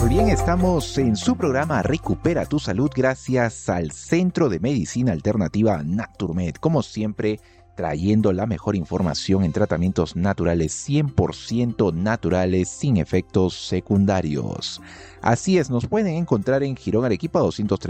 Bien, estamos en su programa Recupera tu Salud gracias al Centro de Medicina Alternativa Naturmed. Como siempre, trayendo la mejor información en tratamientos naturales, 100% naturales, sin efectos secundarios. Así es, nos pueden encontrar en Girón Arequipa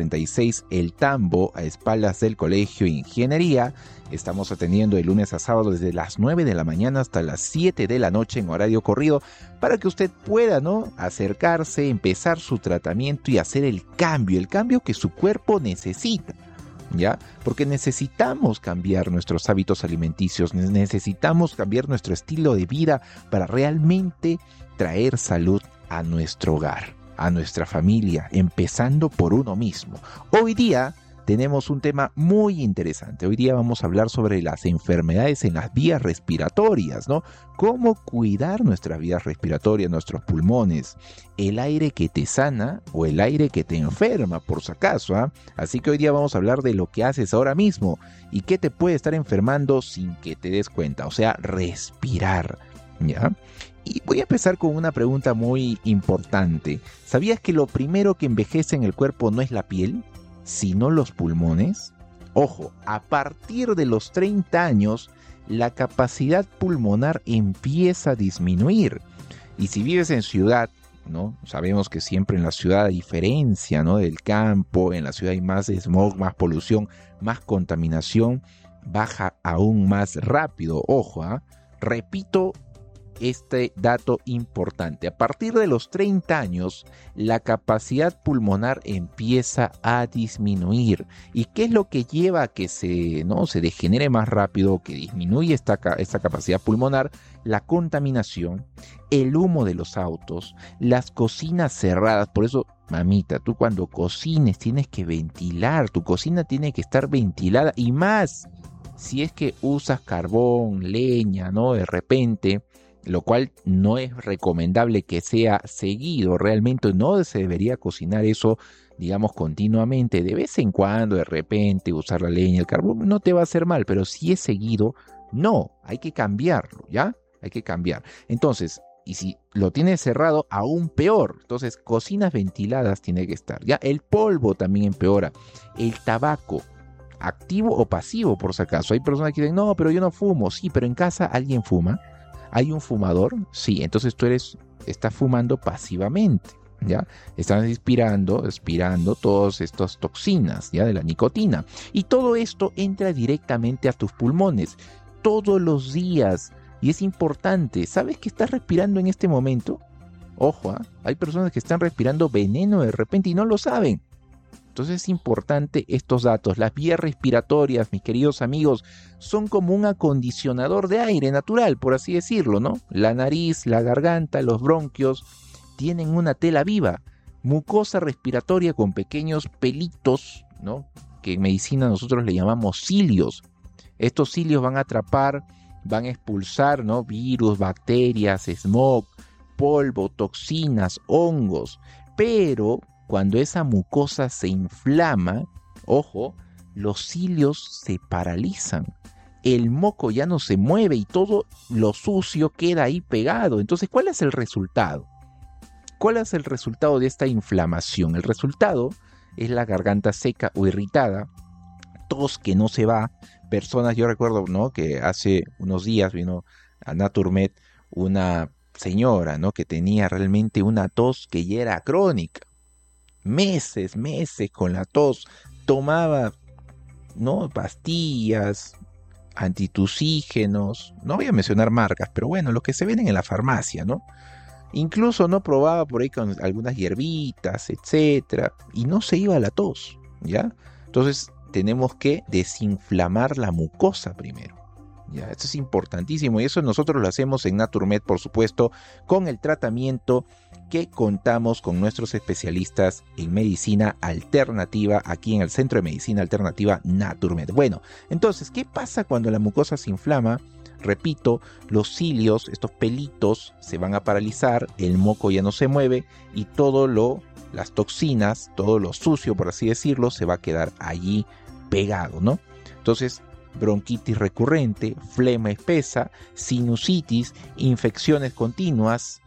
236 El Tambo, a espaldas del Colegio de Ingeniería. Estamos atendiendo de lunes a sábado desde las 9 de la mañana hasta las 7 de la noche en horario corrido para que usted pueda, acercarse, empezar su tratamiento y hacer el cambio que su cuerpo necesita. ¿Ya? Porque necesitamos cambiar nuestros hábitos alimenticios, necesitamos cambiar nuestro estilo de vida para realmente traer salud a nuestro hogar, a nuestra familia, empezando por uno mismo. Hoy día tenemos un tema muy interesante. Hoy día vamos a hablar sobre las enfermedades en las vías respiratorias, ¿no? Cómo cuidar nuestras vías respiratorias, nuestros pulmones, el aire que te sana o el aire que te enferma, por si acaso, ¿ah? Así que hoy día vamos a hablar de lo que haces ahora mismo y qué te puede estar enfermando sin que te des cuenta, o sea, respirar, ¿ya? Y voy a empezar con una pregunta muy importante. ¿Sabías que lo primero que envejece en el cuerpo no es la piel, sino los pulmones? Ojo, a partir de los 30 años, la capacidad pulmonar empieza a disminuir. Y si vives en ciudad, ¿no? Sabemos que siempre en la ciudad, a diferencia, ¿no?, del campo, en la ciudad hay más smog, más polución, más contaminación, baja aún más rápido. Ojo, repito este dato importante. A partir de los 30 años, la capacidad pulmonar empieza a disminuir. ¿Y qué es lo que lleva a que se degenere más rápido, que disminuye esta capacidad pulmonar? La contaminación, el humo de los autos, las cocinas cerradas. Por eso, mamita, tú cuando cocines tienes que ventilar, tu cocina tiene que estar ventilada, y más si es que usas carbón, leña, ¿no? De repente, lo cual no es recomendable que sea seguido. Realmente no se debería cocinar eso, digamos, continuamente. De vez en cuando, de repente, usar la leña, el carbón, no te va a hacer mal, pero si es seguido, no, hay que cambiarlo, ¿ya? Hay que cambiar. Entonces, y si lo tienes cerrado, aún peor. Entonces, cocinas ventiladas tiene que estar, ¿ya? El polvo también empeora. El tabaco, activo o pasivo, por si acaso. Hay personas que dicen, no, pero yo no fumo. Sí, pero en casa alguien fuma. ¿Hay un fumador? Sí, entonces tú estás fumando pasivamente, ¿ya? Estás expirando todas estas toxinas, ¿ya? De la nicotina. Y todo esto entra directamente a tus pulmones todos los días. Y es importante. ¿Sabes qué estás respirando en este momento? Ojo, hay personas que están respirando veneno de repente y no lo saben. Entonces es importante estos datos. Las vías respiratorias, mis queridos amigos, son como un acondicionador de aire natural, por así decirlo, ¿no? La nariz, la garganta, los bronquios tienen una tela viva, mucosa respiratoria con pequeños pelitos, ¿no? Que en medicina nosotros le llamamos cilios. Estos cilios van a atrapar, van a expulsar, ¿no?, virus, bacterias, smog, polvo, toxinas, hongos, pero cuando esa mucosa se inflama, ojo, los cilios se paralizan, el moco ya no se mueve y todo lo sucio queda ahí pegado. Entonces, ¿cuál es el resultado? ¿Cuál es el resultado de esta inflamación? El resultado es la garganta seca o irritada, tos que no se va. Personas, yo recuerdo, ¿no?, que hace unos días vino a Naturmed una señora, ¿no?, que tenía realmente una tos que ya era crónica. Meses con la tos, tomaba, ¿no?, pastillas, antitusígenos, no voy a mencionar marcas, pero bueno, los que se venden en la farmacia, ¿no? Incluso no probaba por ahí con algunas hierbitas, etcétera, y no se iba la tos, ¿ya? Entonces tenemos que desinflamar la mucosa primero. Ya, esto es importantísimo y eso nosotros lo hacemos en Naturmed, por supuesto, con el tratamiento que contamos con nuestros especialistas en medicina alternativa aquí en el Centro de Medicina Alternativa Naturmed. Bueno, entonces, ¿qué pasa cuando la mucosa se inflama? Repito, los cilios, estos pelitos, se van a paralizar, el moco ya no se mueve y las toxinas, todo lo sucio, por así decirlo, se va a quedar allí pegado, ¿no? Entonces, bronquitis recurrente, flema espesa, sinusitis, infecciones continuas,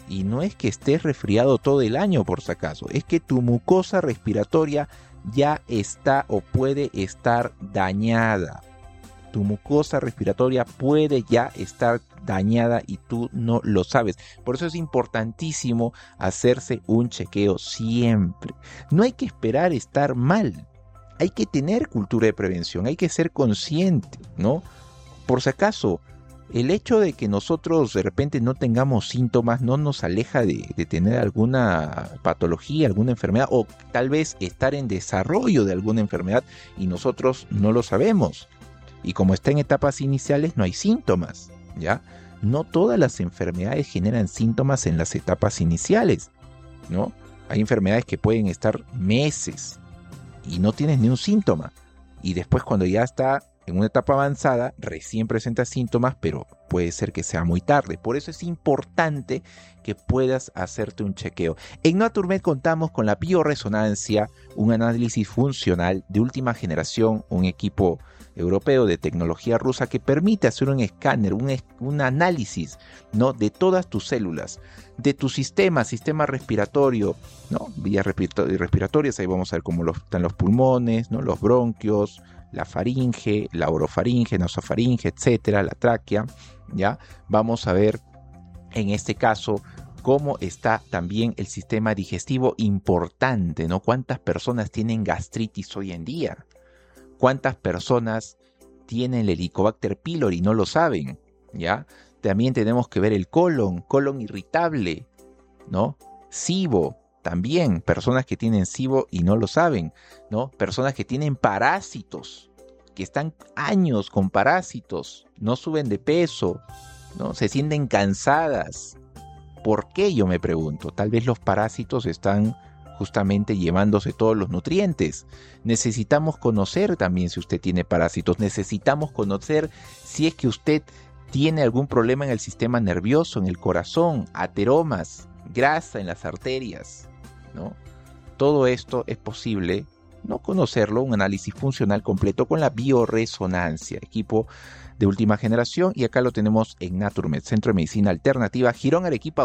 Y no es que estés resfriado todo el año por si acaso, es que tu mucosa respiratoria ya está o puede estar dañada. Tu mucosa respiratoria puede ya estar dañada y tú no lo sabes. Por eso es importantísimo hacerse un chequeo siempre. No hay que esperar estar mal. Hay que tener cultura de prevención, hay que ser consciente, ¿no? Por si acaso, el hecho de que nosotros de repente no tengamos síntomas no nos aleja de tener alguna patología, alguna enfermedad, o tal vez estar en desarrollo de alguna enfermedad y nosotros no lo sabemos. Y como está en etapas iniciales, no hay síntomas, ¿ya? No todas las enfermedades generan síntomas en las etapas iniciales, ¿no? Hay enfermedades que pueden estar meses y no tienes ni un síntoma. Y después, cuando ya está en una etapa avanzada, recién presenta síntomas, pero puede ser que sea muy tarde. Por eso es importante que puedas hacerte un chequeo. En Naturmed contamos con la bioresonancia, un análisis funcional de última generación, un equipo europeo de tecnología rusa que permite hacer un escáner, un análisis, ¿no?, de todas tus células, de tu sistema respiratorio, ¿no?, vías respiratorias. Ahí vamos a ver cómo están los pulmones, ¿no?, los bronquios, la faringe, la orofaringe, nasofaringe, etcétera, la tráquea, ¿ya? Vamos a ver en este caso cómo está también el sistema digestivo, importante, ¿no? ¿Cuántas personas tienen gastritis hoy en día? ¿Cuántas personas tienen el Helicobacter pylori y no lo saben? ¿Ya? También tenemos que ver el colon irritable, ¿no? SIBO, también personas que tienen SIBO y no lo saben, ¿no? Personas que tienen parásitos, que están años con parásitos, no suben de peso, ¿no? Se sienten cansadas. ¿Por qué? Yo me pregunto. Tal vez los parásitos están justamente llevándose todos los nutrientes. Necesitamos conocer también si usted tiene parásitos. Necesitamos conocer si es que usted tiene algún problema en el sistema nervioso, en el corazón, ateromas, grasa en las arterias, ¿no? Todo esto es posible no conocerlo, un análisis funcional completo con la bioresonancia, equipo de última generación, y acá lo tenemos en Naturmed, Centro de Medicina Alternativa, Girón Arequipa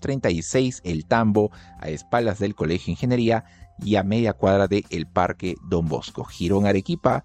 236, El Tambo, a espaldas del Colegio de Ingeniería y a media cuadra de el Parque Don Bosco. Girón Arequipa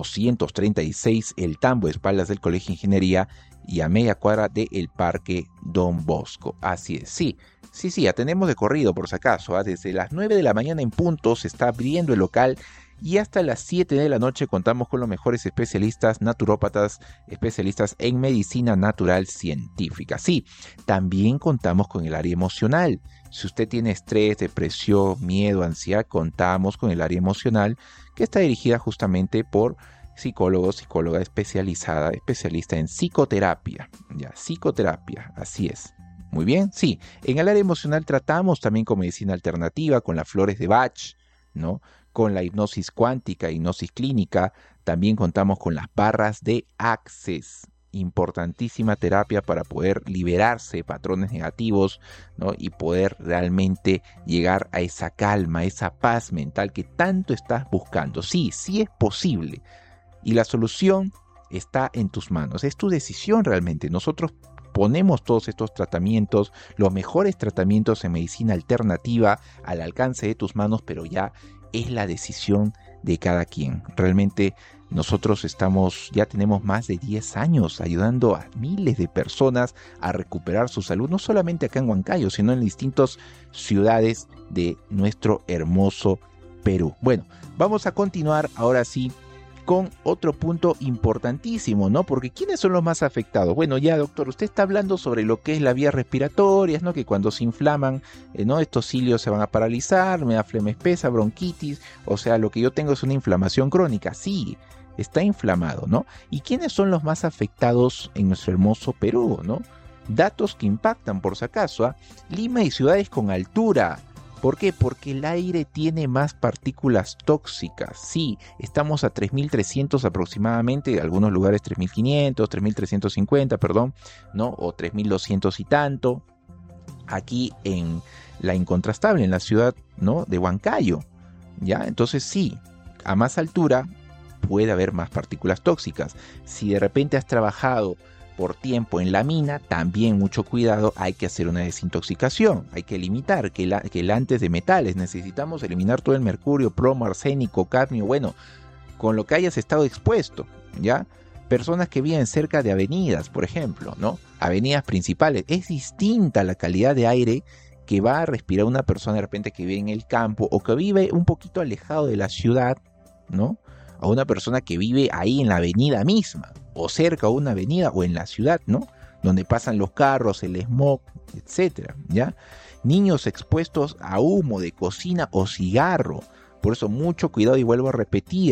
236, El Tambo, a espaldas del Colegio de Ingeniería y a media cuadra de el Parque Don Bosco. Así es, sí, ya tenemos de corrido por si acaso, ¿eh? Desde las 9 de la mañana en punto se está abriendo el local y hasta las 7 de la noche contamos con los mejores especialistas, naturópatas, especialistas en medicina natural científica. Sí, también contamos con el área emocional. Si usted tiene estrés, depresión, miedo, ansiedad, contamos con el área emocional que está dirigida justamente por psicólogo, psicóloga especialista en psicoterapia. Ya, psicoterapia, así es. Muy bien, sí. En el área emocional tratamos también con medicina alternativa, con las flores de Bach, ¿no?, con la hipnosis cuántica, hipnosis clínica. También contamos con las barras de Access, importantísima terapia para poder liberarse de patrones negativos, ¿no?, y poder realmente llegar a esa calma, esa paz mental que tanto estás buscando. Sí es posible. Y la solución está en tus manos. Es tu decisión realmente. Nosotros ponemos todos estos tratamientos, los mejores tratamientos en medicina alternativa al alcance de tus manos, pero ya es la decisión de cada quien. Realmente nosotros ya tenemos más de 10 años ayudando a miles de personas a recuperar su salud, no solamente acá en Huancayo, sino en distintas ciudades de nuestro hermoso Perú. Bueno, vamos a continuar ahora sí con otro punto importantísimo, ¿no? Porque ¿quiénes son los más afectados? Bueno, ya, doctor, usted está hablando sobre lo que es las vías respiratorias, ¿no? Que cuando se inflaman, ¿no?, estos cilios se van a paralizar, me da flema espesa, bronquitis, o sea, lo que yo tengo es una inflamación crónica. Sí, está inflamado, ¿no? ¿Y quiénes son los más afectados en nuestro hermoso Perú, ¿no? Datos que impactan, por si acaso, ¿eh? Lima y ciudades con altura. ¿Por qué? Porque el aire tiene más partículas tóxicas. Sí, estamos a 3.300 aproximadamente, en algunos lugares 3.500, 3.350, perdón, ¿no? O 3.200 y tanto. Aquí en la incontrastable, en la ciudad, ¿no?, de Huancayo, ¿ya? Entonces sí, a más altura puede haber más partículas tóxicas. Si de repente has trabajado por tiempo en la mina, también mucho cuidado, hay que hacer una desintoxicación, hay que limitar que el antes de metales, necesitamos eliminar todo el mercurio, plomo, arsénico, cadmio, bueno, con lo que hayas estado expuesto, ¿ya? Personas que viven cerca de avenidas, por ejemplo, ¿no? Avenidas principales, es distinta la calidad de aire que va a respirar una persona de repente que vive en el campo o que vive un poquito alejado de la ciudad, ¿no? A una persona que vive ahí en la avenida misma, o cerca de una avenida, o en la ciudad, ¿no? Donde pasan los carros, el smog, etcétera, ¿ya? Niños expuestos a humo de cocina o cigarro. Por eso mucho cuidado y vuelvo a repetir,